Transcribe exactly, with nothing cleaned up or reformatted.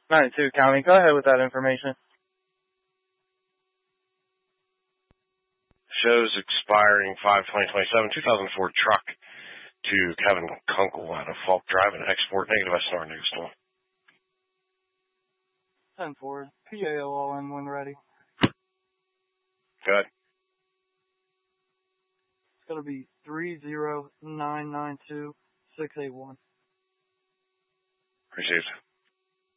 ninety-two County, go ahead with that information. Shows expiring five twenty twenty-seven, two thousand four truck to Kevin Kunkel out of Falk Drive and export negative S N R Newstorm. ten four, P A O all in when ready. Good. It's going to be three zero nine nine two six eight one. Received.